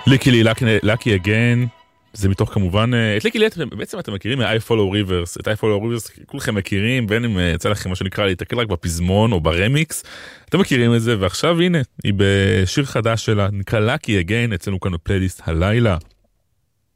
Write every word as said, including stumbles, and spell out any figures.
ליקי לי, לקי אגן, זה מתוך כמובן, את ליקי לי בעצם אתם מכירים מ-I Follow Rivers, את I Follow Rivers כולכם מכירים, בין אם יצא לכם מה שנקרא להתקל רק בפזמון או ברמיקס, אתם מכירים את זה, ועכשיו הנה, היא בשיר חדש שלה, נקרא לקי אגן, אצלנו כאן בפלייליסט הלילה.